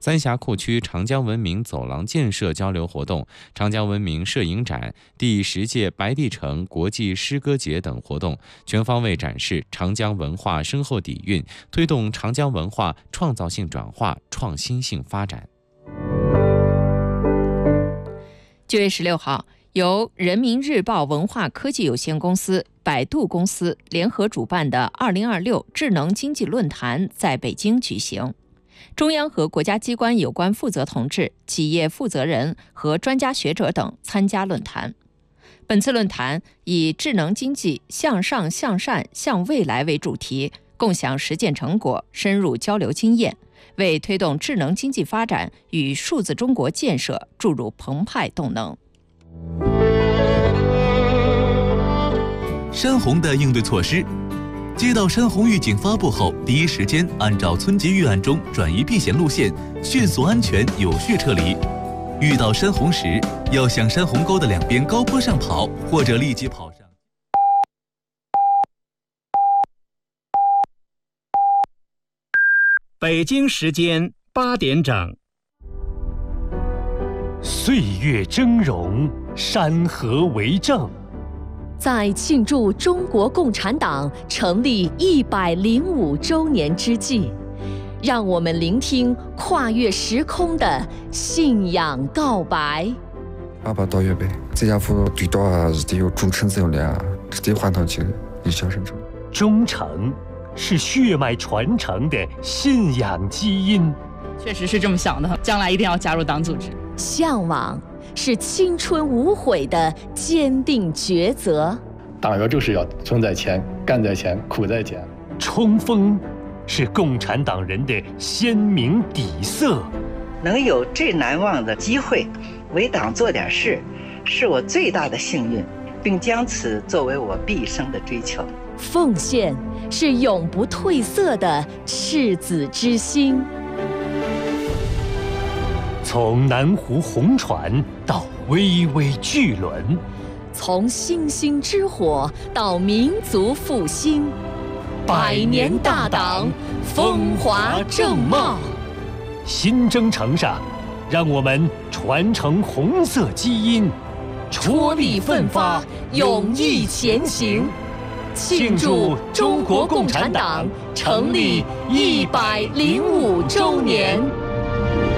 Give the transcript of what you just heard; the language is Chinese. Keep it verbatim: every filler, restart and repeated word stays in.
三峡库区长江文明走廊建设交流活动、长江文明摄影展、第十届白帝城国际诗歌节等活动，全方位展示长江文化深厚底蕴，推动长江文化创造性转化、创新性发展。 九月十六号，由人民日报文化科技有限公司、百度公司联合主办的二零二六智能经济论坛在北京举行。中央和国家机关有关负责同志、企业负责人和专家学者等参加论坛。本次论坛以智能经济向上向善向未来为主题，共享实践成果，深入交流经验，为推动智能经济发展与数字中国建设注入澎湃动能。 山洪的应对措施：接到山洪预警发布后，第一时间按照村级预案中转移避险路线，迅速、安全、有序撤离。遇到山洪时，要向山洪沟的两边高坡上跑，或者立即跑上。 北京时间八点整。 岁月峥嵘，山河为证。 在庆祝中国共产党成立一百零五周年之际，让我们聆聽跨越時空的信仰告白。 阿爸到月呗，這家伙對到啊，是得有忠誠責任啊，是得還堂起以孝生成。 忠誠是血脈傳承的信仰基因。 確實是這麼想的，將來一定要加入黨組織。 向往是青春無悔的堅定抉擇。 黨員就是要存在前，幹在前，苦在前。 衝鋒是共產黨人的鮮明底色。 能有這難忘的機會為黨做點事，是我最大的幸運，並將此作為我畢生的追求。 奉獻是永不褪色的赤子之心。 從南湖紅船到巍巍巨輪， 從星星之火到民族復興，百年大黨風華正茂。 新征程上，讓我們傳承紅色基因， 踔厲奮發，勇毅前行，慶祝中國共產黨成立一百零五週年。